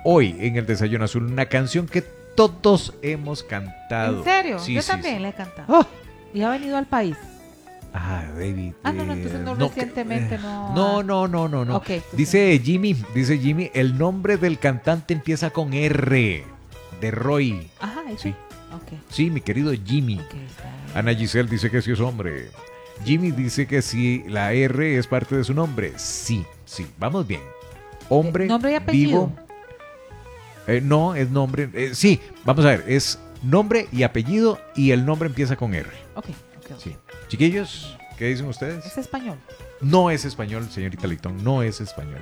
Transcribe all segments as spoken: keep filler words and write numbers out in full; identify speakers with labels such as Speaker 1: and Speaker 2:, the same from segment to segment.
Speaker 1: hoy en el Desayuno Azul una canción que todos hemos cantado.
Speaker 2: ¿En serio?
Speaker 1: Sí,
Speaker 2: Yo
Speaker 1: sí,
Speaker 2: también
Speaker 1: sí.
Speaker 2: la he cantado.
Speaker 1: Oh.
Speaker 2: Y ha venido al país.
Speaker 1: Ah, David.
Speaker 2: Ah, no, no, entonces no,
Speaker 1: no,
Speaker 2: recientemente
Speaker 1: eh,
Speaker 2: no.
Speaker 1: No, no, no, no, no.
Speaker 2: Ok, entonces-
Speaker 1: Dice Jimmy, dice Jimmy, el nombre del cantante empieza con R, de Roy.
Speaker 2: Ajá, ese.
Speaker 1: Sí.
Speaker 2: Ok.
Speaker 1: Sí, mi querido Jimmy.
Speaker 2: Ok, está bien.
Speaker 1: Ana Giselle dice que sí es hombre. Jimmy dice que sí, la R es parte de su nombre. Sí, sí, vamos bien. Hombre,
Speaker 2: Eh, nombre y apellido.
Speaker 1: vivo. Eh, no, es nombre. eh, sí, vamos a ver, es nombre y apellido y el nombre empieza con R.
Speaker 2: Ok, ok, ok.
Speaker 1: Sí. Chiquillos, ¿qué dicen ustedes?
Speaker 2: Es español.
Speaker 1: No es español, señorita Leitón, no es español.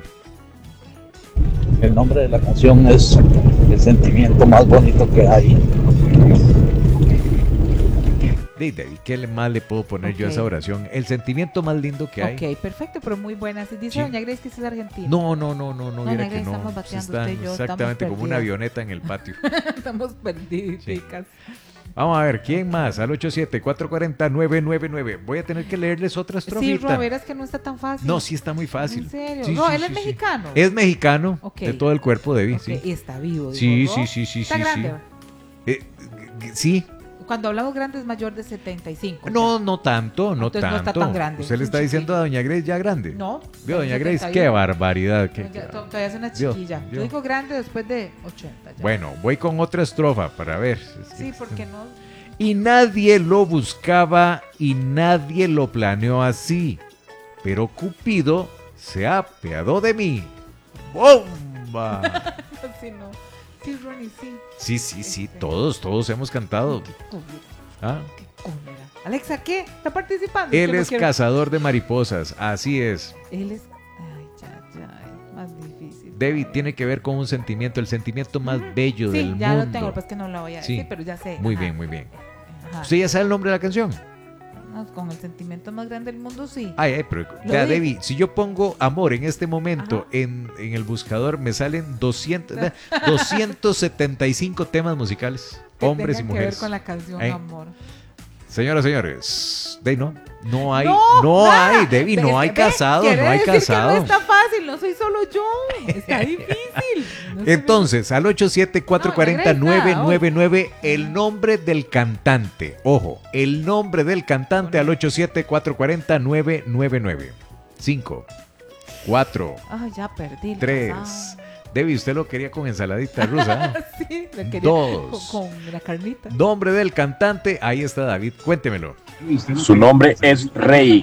Speaker 3: El nombre de la canción es el sentimiento más bonito que hay.
Speaker 1: Hey, David, ¿qué le- más le puedo poner yo a esa
Speaker 2: Ok.
Speaker 1: oración? El sentimiento más lindo que hay.
Speaker 2: Ok, perfecto, pero muy buena. Si dice
Speaker 1: Sí.
Speaker 2: doña Grace que es argentina.
Speaker 1: No, no, no, no, no,
Speaker 2: Doña
Speaker 1: viera que
Speaker 2: Grace,
Speaker 1: no.
Speaker 2: estamos bateando
Speaker 1: Está
Speaker 2: usted y yo,
Speaker 1: exactamente
Speaker 2: estamos
Speaker 1: como una
Speaker 2: perdidas.
Speaker 1: avioneta en el patio.
Speaker 2: Estamos perdidas.
Speaker 1: Vamos a ver, ¿quién más? Al ocho siete, cuatro cuatro cero, nueve nueve nueve. Voy a tener que leerles otra
Speaker 2: Sí,
Speaker 1: estrofita.
Speaker 2: Robert, es que no está tan fácil.
Speaker 1: No, sí está muy fácil.
Speaker 2: ¿En serio?
Speaker 1: Sí,
Speaker 2: no,
Speaker 1: sí,
Speaker 2: él es
Speaker 1: sí, sí.
Speaker 2: mexicano.
Speaker 1: Es mexicano,
Speaker 2: Ok.
Speaker 1: de todo el cuerpo, Debbie,
Speaker 2: Ok,
Speaker 1: sí.
Speaker 2: y está vivo.
Speaker 1: Sí,
Speaker 2: digo,
Speaker 1: sí,
Speaker 2: ¿no?
Speaker 1: sí, sí,
Speaker 2: Está
Speaker 1: sí,
Speaker 2: grande.
Speaker 1: sí. Eh, g- sí.
Speaker 2: Cuando hablamos grande es mayor de setenta y cinco.
Speaker 1: No, no tanto, no
Speaker 2: Entonces
Speaker 1: tanto.
Speaker 2: no está tan grande,
Speaker 1: Usted
Speaker 2: es
Speaker 1: le
Speaker 2: un
Speaker 1: está diciendo a doña Grace ya grande.
Speaker 2: No.
Speaker 1: Vio, doña
Speaker 2: setenta y
Speaker 1: Grace,
Speaker 2: uno.
Speaker 1: qué barbaridad. qué-
Speaker 2: No, ya,
Speaker 1: qué-
Speaker 2: to- todavía es una
Speaker 1: Vio,
Speaker 2: chiquilla.
Speaker 1: vio.
Speaker 2: Yo digo grande después de ochenta. Ya.
Speaker 1: Bueno, voy con otra estrofa para ver.
Speaker 2: Sí, porque no.
Speaker 1: Y nadie lo buscaba y nadie lo planeó así. Pero Cupido se apiadó de mí. ¡Bomba!
Speaker 2: Sí, no. Sí, Ronnie, sí.
Speaker 1: Sí, sí, sí,
Speaker 2: Este.
Speaker 1: todos, todos hemos cantado.
Speaker 2: Qué cólera,
Speaker 1: ¿Ah?
Speaker 2: qué cólera. Alexa, ¿qué? ¿Está participando?
Speaker 1: Él
Speaker 2: Que no
Speaker 1: es
Speaker 2: quiero-
Speaker 1: cazador de mariposas, así es.
Speaker 2: Él es. Ay, ya, ya. Es más difícil.
Speaker 1: David tiene que ver con un sentimiento, el sentimiento más bello
Speaker 2: Sí,
Speaker 1: del
Speaker 2: ya
Speaker 1: mundo.
Speaker 2: lo tengo, pues que no lo voy a
Speaker 1: Sí.
Speaker 2: decir, pero ya sé.
Speaker 1: Muy
Speaker 2: Ajá.
Speaker 1: bien, muy bien.
Speaker 2: Ajá.
Speaker 1: ¿Usted ya sabe el nombre de la canción?
Speaker 2: No, con el sentimiento más grande del mundo, sí.
Speaker 1: Ay, ay, pero
Speaker 2: Lo
Speaker 1: vea,
Speaker 2: dije.
Speaker 1: Debbie, si yo pongo amor en este momento
Speaker 2: Ajá.
Speaker 1: en, en el buscador, me salen doscientos, vea, doscientos setenta y cinco temas musicales,
Speaker 2: Que
Speaker 1: hombres y
Speaker 2: tengan que ver
Speaker 1: mujeres.
Speaker 2: con la canción
Speaker 1: ¿Eh?
Speaker 2: Amor.
Speaker 1: Señoras, señores, de no, no hay,
Speaker 2: No,
Speaker 1: no
Speaker 2: nada.
Speaker 1: hay, Debbie, no
Speaker 2: Ve,
Speaker 1: hay
Speaker 2: ve,
Speaker 1: casado,
Speaker 2: quiere
Speaker 1: no hay
Speaker 2: decir que
Speaker 1: casado.
Speaker 2: no está fácil, no soy solo yo. Está difícil. No sé-
Speaker 1: Entonces, al ocho siete, cuatro cuatro cero, nueve nueve nueve, el nombre del cantante. Ojo, el nombre del cantante al ocho siete, cuatro cuatro cero, nueve nueve nueve. cinco, cuatro,
Speaker 2: Ay, ya perdí. el
Speaker 1: tres.
Speaker 2: pasado.
Speaker 1: Debbie, usted lo quería con ensaladita rusa. ¿eh?
Speaker 2: Sí, lo quería
Speaker 1: Dos.
Speaker 2: Con, con la carnita.
Speaker 1: Nombre del cantante, ahí está David, cuéntemelo.
Speaker 3: Su nombre es Rey.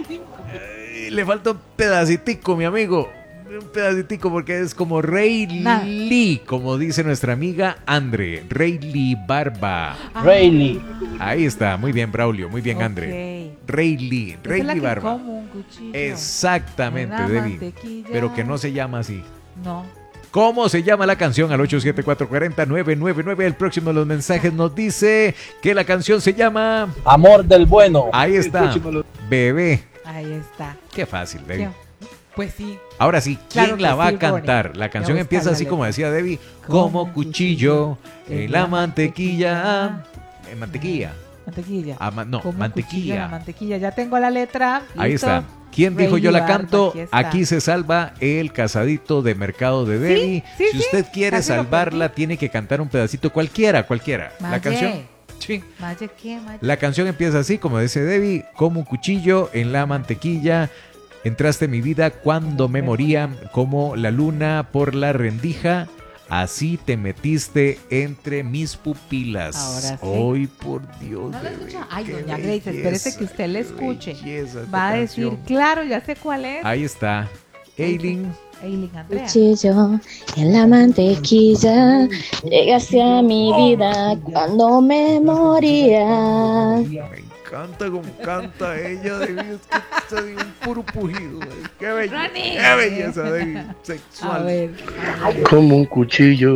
Speaker 1: Eh, Le falta un pedacitico, mi amigo. Un pedacitico porque es como Rey
Speaker 2: Nada.
Speaker 1: Lee, como dice nuestra amiga Andre. Rey Lee Barba.
Speaker 2: Ah,
Speaker 3: Rayleigh.
Speaker 1: Ahí está, muy bien, Braulio, muy bien,
Speaker 2: ok.
Speaker 1: Andre. Rey Lee,
Speaker 2: Esa
Speaker 1: Rey
Speaker 2: es la
Speaker 1: Lee
Speaker 2: que
Speaker 1: Barba.
Speaker 2: como un cuchillo.
Speaker 1: Exactamente,
Speaker 2: en la
Speaker 1: Debbie.
Speaker 2: mantequilla.
Speaker 1: Pero que no se llama así.
Speaker 2: No.
Speaker 1: ¿Cómo se llama la canción? Al ocho siete, cuatro cuatro cero, nueve nueve nueve. El próximo de los mensajes nos dice que la canción se llama...
Speaker 3: Amor del bueno.
Speaker 1: Ahí está, Bebé.
Speaker 2: Ahí está.
Speaker 1: Qué fácil, Debbie.
Speaker 2: ¿Qué? Pues sí.
Speaker 1: Ahora sí, ¿quién
Speaker 2: Claro que
Speaker 1: la va
Speaker 2: sí,
Speaker 1: a cantar?
Speaker 2: Ronnie.
Speaker 1: La
Speaker 2: Voy
Speaker 1: canción
Speaker 2: a
Speaker 1: empieza
Speaker 2: buscar
Speaker 1: así
Speaker 2: la
Speaker 1: como
Speaker 2: letra.
Speaker 1: decía Debbie,
Speaker 2: Como
Speaker 1: como
Speaker 2: un
Speaker 1: cuchillo
Speaker 2: cuchillo
Speaker 1: en la mantequilla. En mantequilla.
Speaker 2: Mantequilla.
Speaker 1: Ah, ma- no,
Speaker 2: Como un cuchillo en la
Speaker 1: mantequilla.
Speaker 2: mantequilla. Ya tengo la letra.
Speaker 1: Ahí
Speaker 2: ¿listo?
Speaker 1: está. ¿Quién dijo
Speaker 2: Rey
Speaker 1: yo la
Speaker 2: Barba,
Speaker 1: canto?
Speaker 2: aquí está.
Speaker 1: Aquí se salva el casadito de mercado de Debbie.
Speaker 2: sí,
Speaker 1: si
Speaker 2: sí,
Speaker 1: usted quiere
Speaker 2: casi lo
Speaker 1: salvarla,
Speaker 2: perdí.
Speaker 1: tiene que cantar un pedacito cualquiera, cualquiera. La
Speaker 2: Maye.
Speaker 1: canción. Sí.
Speaker 2: Maye, ¿qué? Maye.
Speaker 1: La canción empieza así, como dice Debbie, como un cuchillo en la mantequilla. Entraste en mi vida cuando me moría, como la luna por la rendija. Así te metiste entre mis pupilas.
Speaker 2: Ahora sí.
Speaker 1: Hoy, por Dios.
Speaker 2: ¿No la
Speaker 1: Debbie,
Speaker 2: escucha? Ay,
Speaker 1: qué
Speaker 2: doña Grace, espérese
Speaker 1: belleza,
Speaker 2: que usted la
Speaker 1: qué
Speaker 2: escuche.
Speaker 1: belleza esta
Speaker 2: Va a decir,
Speaker 1: canción.
Speaker 2: claro, ya sé cuál es.
Speaker 1: Ahí está. Eileen.
Speaker 2: Eileen Andrea.
Speaker 4: Cuchillo en la mantequilla, llegaste a mi vida cuando me moría.
Speaker 1: Me encanta como canta ella, Debbie. Es que está de un puro pujido. Debbie. Qué belleza.
Speaker 2: Ronnie.
Speaker 1: Qué belleza, Debbie.
Speaker 2: A
Speaker 1: Sexual.
Speaker 2: ver.
Speaker 5: Como un cuchillo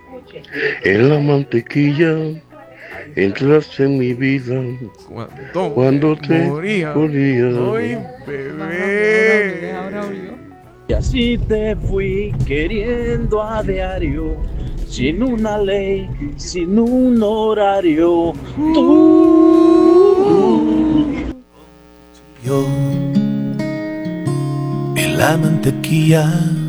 Speaker 5: en la mantequilla, entraste en mi vida
Speaker 1: Cuando,
Speaker 5: cuando te
Speaker 1: moría.
Speaker 5: moría.
Speaker 1: Ay, bebé.
Speaker 2: Ahora Braulio.
Speaker 3: Y así te fui queriendo a diario, sin una ley, sin un horario. Tú.
Speaker 6: Yo en la mantequilla